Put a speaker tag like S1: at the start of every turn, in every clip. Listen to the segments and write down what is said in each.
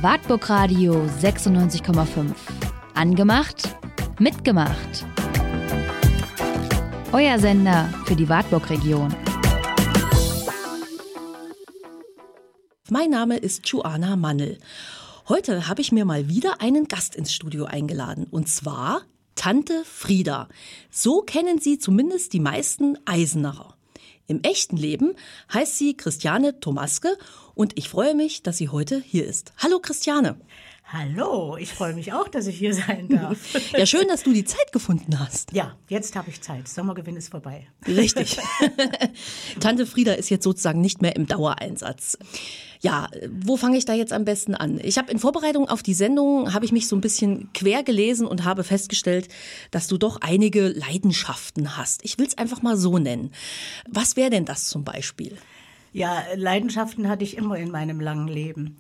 S1: Wartburg Radio 96,5. Angemacht, mitgemacht. Euer Sender für die Wartburg-Region.
S2: Mein Name ist Joanna Mannel. Heute habe ich mir mal wieder einen Gast ins Studio eingeladen. Und zwar Tante Frieda. So kennen sie zumindest die meisten Eisenacher. Im echten Leben heißt sie Christiane Tomaske und ich freue mich, dass sie heute hier ist. Hallo Christiane.
S3: Hallo, ich freue mich auch, dass ich hier sein darf.
S2: Ja, schön, dass du die Zeit gefunden hast.
S3: Ja, jetzt habe ich Zeit. Sommergewinn ist vorbei.
S2: Richtig. Tante Frieda ist jetzt sozusagen nicht mehr im Dauereinsatz. Ja, wo fange ich da jetzt am besten an? Ich habe in Vorbereitung auf die Sendung, habe ich mich so ein bisschen quer gelesen und habe festgestellt, dass du doch einige Leidenschaften hast. Ich will es einfach mal so nennen. Was wäre denn das zum Beispiel?
S3: Ja, Leidenschaften hatte ich immer in meinem langen Leben.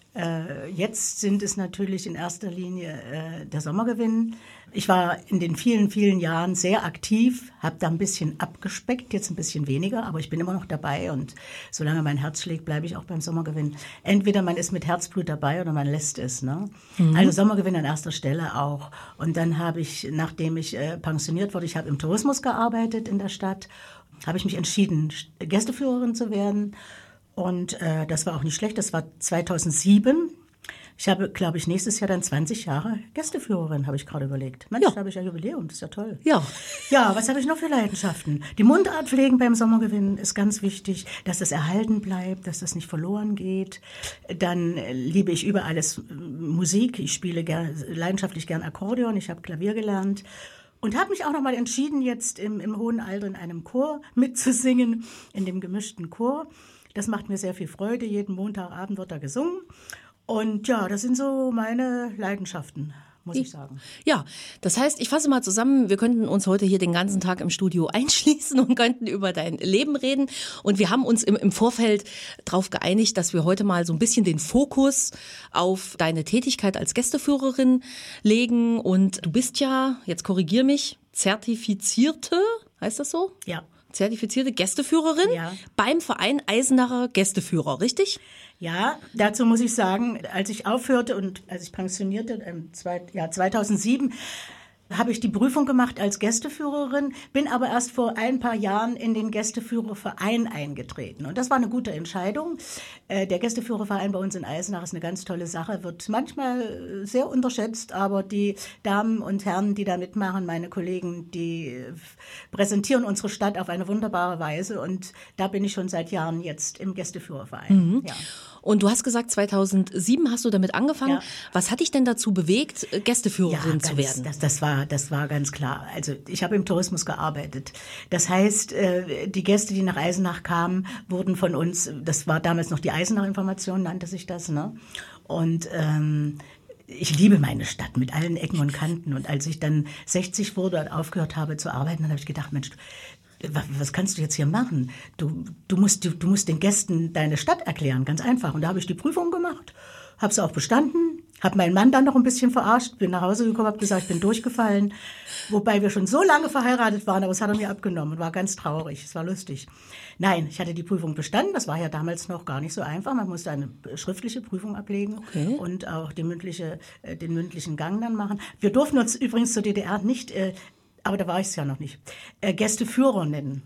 S3: Jetzt sind es natürlich in erster Linie der Sommergewinn. Ich war in den vielen, vielen Jahren sehr aktiv, habe da ein bisschen abgespeckt, jetzt ein bisschen weniger, aber ich bin immer noch dabei und solange mein Herz schlägt, bleibe ich auch beim Sommergewinn. Entweder man ist mit Herzblut dabei oder man lässt es. Ne? Also Sommergewinn an erster Stelle auch. Und dann habe ich, nachdem ich pensioniert wurde, ich habe im Tourismus gearbeitet in der Stadt, habe ich mich entschieden, Gästeführerin zu werden. Und das war auch nicht schlecht, das war 2007. Ich habe, glaube ich, nächstes Jahr dann 20 Jahre Gästeführerin, habe ich gerade überlegt. Mensch, da habe ich ja Jubiläum, das ist ja toll.
S2: Ja.
S3: Ja, was habe ich noch für Leidenschaften? Die Mundart pflegen beim Sommergewinn ist ganz wichtig, dass das erhalten bleibt, dass das nicht verloren geht. Dann liebe ich über alles Musik. Ich spiele leidenschaftlich gern Akkordeon, ich habe Klavier gelernt. Und habe mich auch noch mal entschieden, jetzt im hohen Alter in einem Chor mitzusingen, in dem gemischten Chor. Das macht mir sehr viel Freude. Jeden Montagabend wird da gesungen. Und ja, das sind so meine Leidenschaften, muss ich sagen.
S2: Ja, das heißt, ich fasse mal zusammen, wir könnten uns heute hier den ganzen Tag im Studio einschließen und könnten über dein Leben reden. Und wir haben uns im Vorfeld darauf geeinigt, dass wir heute mal so ein bisschen den Fokus auf deine Tätigkeit als Gästeführerin legen. Und du bist ja, jetzt korrigier mich, zertifizierte, heißt das so?
S3: Ja.
S2: Zertifizierte Gästeführerin beim Verein Eisenacher Gästeführer, richtig?
S3: Ja, dazu muss ich sagen, als ich aufhörte und als ich pensionierte, 2007, habe ich die Prüfung gemacht als Gästeführerin, bin aber erst vor ein paar Jahren in den Gästeführerverein eingetreten. Und das war eine gute Entscheidung. Der Gästeführerverein bei uns in Eisenach ist eine ganz tolle Sache, wird manchmal sehr unterschätzt, aber die Damen und Herren, die da mitmachen, meine Kollegen, die präsentieren unsere Stadt auf eine wunderbare Weise. Und da bin ich schon seit Jahren jetzt im Gästeführerverein.
S2: Mhm. Ja. Und du hast gesagt, 2007 hast du damit angefangen. Ja. Was hat dich denn dazu bewegt, Gästeführerin zu werden?
S3: Das war ganz klar. Also ich habe im Tourismus gearbeitet. Das heißt, die Gäste, die nach Eisenach kamen, wurden von uns, das war damals noch die Eisenach-Information, nannte sich das, ne? Und ich liebe meine Stadt mit allen Ecken und Kanten. Und als ich dann 60 wurde und aufgehört habe zu arbeiten, dann habe ich gedacht, Mensch, was kannst du jetzt hier machen? Du musst den Gästen deine Stadt erklären, ganz einfach. Und da habe ich die Prüfung gemacht, habe sie auch bestanden, habe meinen Mann dann noch ein bisschen verarscht, bin nach Hause gekommen, habe gesagt, ich bin durchgefallen. Wobei wir schon so lange verheiratet waren, aber es hat er mir abgenommen und war ganz traurig. Es war lustig. Nein, ich hatte die Prüfung bestanden. Das war ja damals noch gar nicht so einfach. Man musste eine schriftliche Prüfung ablegen und auch den mündlichen Gang dann machen. Wir durften uns übrigens zur DDR nicht aber da war ich es ja noch nicht, Gästeführer nennen.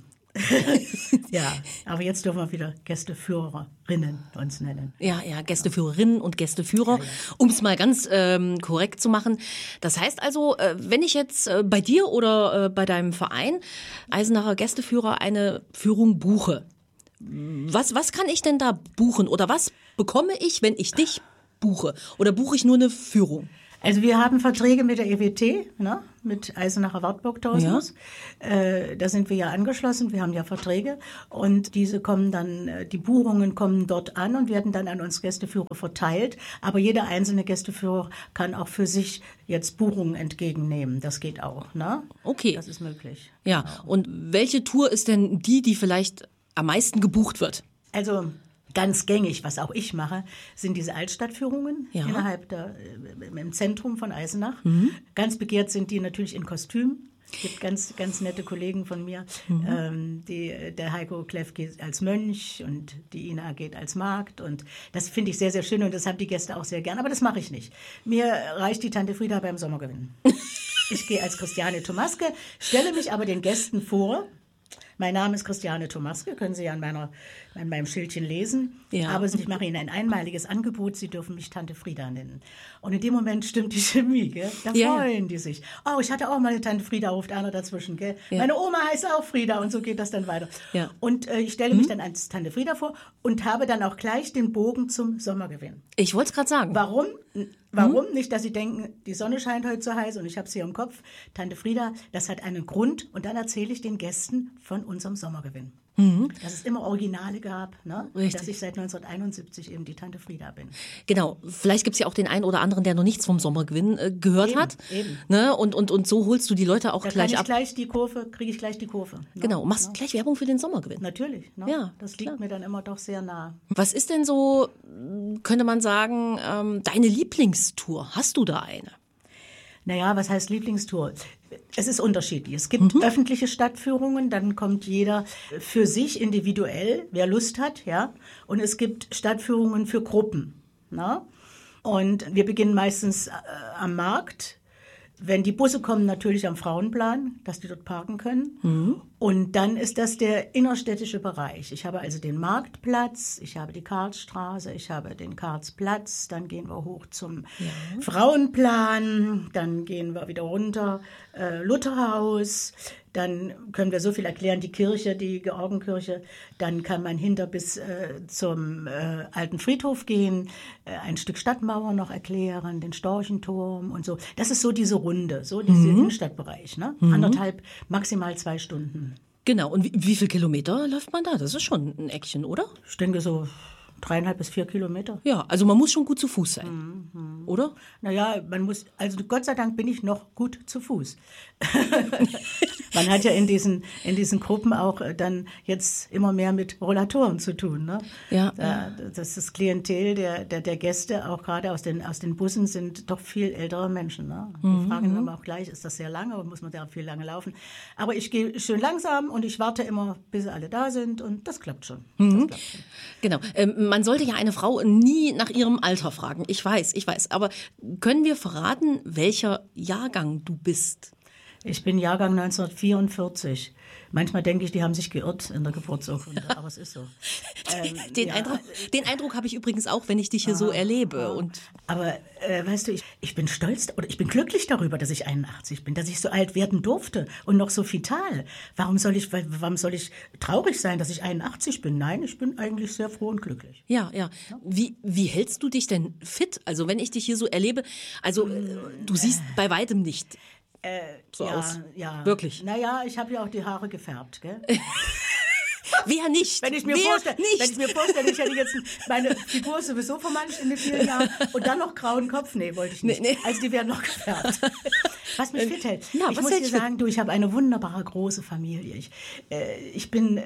S3: Ja, aber jetzt dürfen wir wieder Gästeführerinnen uns nennen.
S2: Ja, Gästeführerinnen und Gästeführer, um es mal ganz korrekt zu machen. Das heißt also, wenn ich jetzt bei dir oder bei deinem Verein Eisenacher Gästeführer eine Führung buche, was kann ich denn da buchen oder was bekomme ich, wenn ich dich buche? Oder buche ich nur eine Führung?
S3: Also wir haben Verträge mit der EWT, ne, mit Eisenacher Wartburg Tourismus. Ja. Da sind wir ja angeschlossen, wir haben ja Verträge und diese kommen dann, die Buchungen kommen dort an und werden dann an uns Gästeführer verteilt. Aber jeder einzelne Gästeführer kann auch für sich jetzt Buchungen entgegennehmen. Das geht auch, ne? Okay. Das ist möglich.
S2: Ja, genau. Und welche Tour ist denn die vielleicht am meisten gebucht wird?
S3: Also ganz gängig, was auch ich mache, sind diese Altstadtführungen innerhalb im Zentrum von Eisenach. Mhm. Ganz begehrt sind die natürlich in Kostüm. Es gibt ganz, ganz nette Kollegen von mir. Der Heiko Kleff geht als Mönch und die Ina geht als Magd. Und das finde ich sehr, sehr schön und das haben die Gäste auch sehr gern. Aber das mache ich nicht. Mir reicht die Tante Frieda beim Sommergewinn. Ich gehe als Christiane Tomaske, stelle mich aber den Gästen vor. Mein Name ist Christiane Tomaske, können Sie ja an meinem Schildchen lesen. Ja. Aber ich mache Ihnen ein einmaliges Angebot, Sie dürfen mich Tante Frieda nennen. Und in dem Moment stimmt die Chemie, gell? Da freuen die sich. Oh, ich hatte auch mal eine Tante Frieda, ruft einer dazwischen, gell? Ja. Meine Oma heißt auch Frieda und so geht das dann weiter. Ja. Und ich stelle mich dann als Tante Frieda vor und habe dann auch gleich den Bogen zum Sommergewinn.
S2: Ich wollte es gerade sagen.
S3: Warum? Nicht, dass Sie denken, die Sonne scheint heute so heiß und ich habe es hier im Kopf. Tante Frieda, das hat einen Grund und dann erzähle ich den Gästen von unserem Sommergewinn. Dass es immer Originale gab, ne? Dass ich seit 1971 eben die Tante Frieda bin.
S2: Genau, vielleicht gibt es ja auch den einen oder anderen, der noch nichts vom Sommergewinn gehört hat. Eben. Ne? Und so holst du die Leute auch gleich ab.
S3: Kriege ich gleich die Kurve. Ne?
S2: Genau, machst gleich Werbung für den Sommergewinn.
S3: Natürlich, ne? Ja, das liegt mir dann immer doch sehr nah.
S2: Was ist denn so, könnte man sagen, deine Lieblingstour? Hast du da eine?
S3: Naja, was heißt Lieblingstour? Es ist unterschiedlich. Es gibt öffentliche Stadtführungen, dann kommt jeder für sich individuell, wer Lust hat, ja. Und es gibt Stadtführungen für Gruppen, ne? Und wir beginnen meistens am Markt. Wenn die Busse kommen, natürlich am Frauenplan, dass die dort parken können. Und dann ist das der innerstädtische Bereich. Ich habe also den Marktplatz, ich habe die Karlsstraße, ich habe den Karlsplatz, dann gehen wir hoch zum Frauenplan, dann gehen wir wieder runter, Lutherhaus, dann können wir so viel erklären, die Kirche, die Georgenkirche, dann kann man hinter bis zum alten Friedhof gehen, ein Stück Stadtmauer noch erklären, den Storchenturm und so. Das ist so diese Runde, so dieser Innenstadtbereich, ne? 1,5, maximal 2 Stunden.
S2: Genau, und wie viel Kilometer läuft man da? Das ist schon ein Eckchen, oder?
S3: Ich denke so 3,5 bis 4 Kilometer.
S2: Ja, also man muss schon gut zu Fuß sein, oder?
S3: Naja, also Gott sei Dank bin ich noch gut zu Fuß. Man hat ja in diesen Gruppen auch dann jetzt immer mehr mit Rollatoren zu tun, ne? Ja. Das Klientel der Gäste, auch gerade aus den Bussen, sind doch viel ältere Menschen, ne? Die fragen dann auch gleich, ist das sehr lange oder muss man da viel lange laufen? Aber ich gehe schön langsam und ich warte immer, bis alle da sind und das klappt schon.
S2: Genau. Man sollte ja eine Frau nie nach ihrem Alter fragen. Ich weiß. Aber können wir verraten, welcher Jahrgang du bist?
S3: Ich bin Jahrgang 1944. Manchmal denke ich, die haben sich geirrt in der Geburtsurkunde, aber es ist so.
S2: Den Eindruck habe ich übrigens auch, wenn ich dich hier so erlebe.
S3: Aber weißt du, ich bin stolz oder ich bin glücklich darüber, dass ich 81 bin, dass ich so alt werden durfte und noch so vital. Warum soll ich traurig sein, dass ich 81 bin? Nein, ich bin eigentlich sehr froh und glücklich.
S2: Ja. Wie hältst du dich denn fit? Also wenn ich dich hier so erlebe, also du siehst bei weitem nicht aus.
S3: Ja.
S2: Wirklich.
S3: Naja, ich habe ja auch die Haare gefärbt, gell?
S2: Wer nicht?
S3: Wenn ich mir vorstelle, ich hätte jetzt meine Figur sowieso vermanscht in den vielen Jahren und dann noch grauen Kopf. Nee, wollte ich nicht. Nee. Also die werden noch gefärbt. Was mich fit hält. Ja, ich muss dir sagen, ich habe eine wunderbare große Familie. Ich bin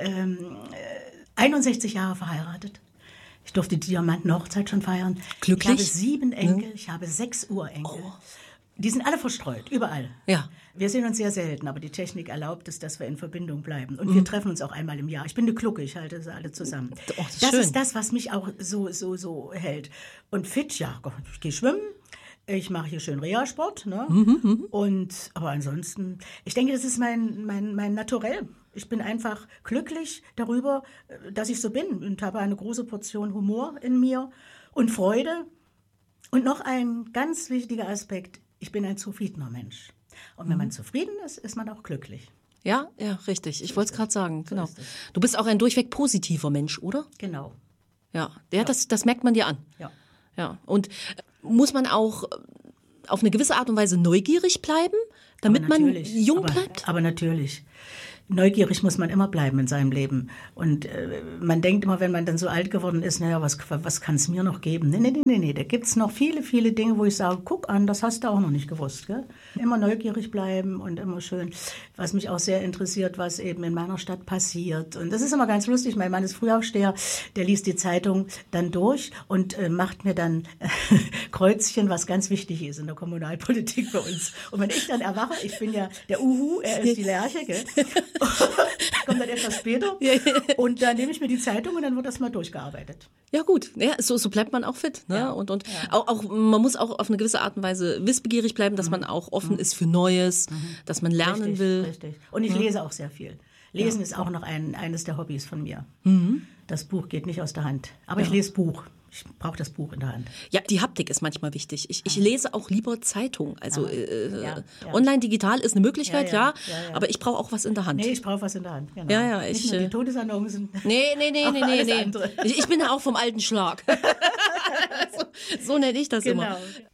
S3: 61 Jahre verheiratet. Ich durfte die Diamantenhochzeit schon feiern.
S2: Glücklich?
S3: Ich habe 7 Enkel, ich habe 6 Urenkel. Oh. Die sind alle verstreut, überall. Ja. Wir sehen uns sehr selten, aber die Technik erlaubt es, dass wir in Verbindung bleiben. Und wir treffen uns auch einmal im Jahr. Ich bin eine Glucke, ich halte sie alle zusammen. Oh, das ist das, was mich auch so hält. Und fit, ja, ich gehe schwimmen. Ich mache hier schön Reha-Sport, ne? Aber ansonsten, ich denke, das ist mein Naturell. Ich bin einfach glücklich darüber, dass ich so bin und habe eine große Portion Humor in mir und Freude. Und noch ein ganz wichtiger Aspekt, ich bin ein zufriedener Mensch. Und wenn man zufrieden ist, ist man auch glücklich.
S2: Ja, richtig. Ich wollte es gerade sagen, genau. Du bist auch ein durchweg positiver Mensch, oder?
S3: Genau.
S2: Ja. Das merkt man dir an. Ja. Und muss man auch auf eine gewisse Art und Weise neugierig bleiben, damit man jung bleibt?
S3: Aber natürlich. neugierig muss man immer bleiben in seinem Leben. Und man denkt immer, wenn man dann so alt geworden ist, naja, was kann es mir noch geben? Nee, da gibt's noch viele, viele Dinge, wo ich sage, guck an, das hast du auch noch nicht gewusst. Gell? Immer neugierig bleiben und immer schön, was mich auch sehr interessiert, was eben in meiner Stadt passiert. Und das ist immer ganz lustig. Mein Mann ist Frühaufsteher, der liest die Zeitung dann durch und macht mir dann Kreuzchen, was ganz wichtig ist in der Kommunalpolitik bei uns. Und wenn ich dann erwache, ich bin ja der Uhu, er ist die Lerche, gell? Kommt dann etwas später und dann nehme ich mir die Zeitung und dann wird das mal durchgearbeitet.
S2: Ja gut, ja, so bleibt man auch fit. Ne? Ja. Und auch man muss auch auf eine gewisse Art und Weise wissbegierig bleiben, dass man auch offen ist für Neues, dass man lernen will.
S3: Richtig. Und ich lese auch sehr viel. Lesen ist auch noch eines der Hobbys von mir. Das Buch geht nicht aus der Hand. Aber ich lese Buch. Ich brauche das Buch in der Hand.
S2: Ja, die Haptik ist manchmal wichtig. Ich lese auch lieber Zeitung. Also online, digital ist eine Möglichkeit, aber ich brauche auch was in der Hand.
S3: Nee, ich brauche was in der Hand. Genau.
S2: Ja,
S3: nicht nur die Todesannoncen.
S2: Nee. Ich bin ja auch vom alten Schlag. So nenne ich das immer.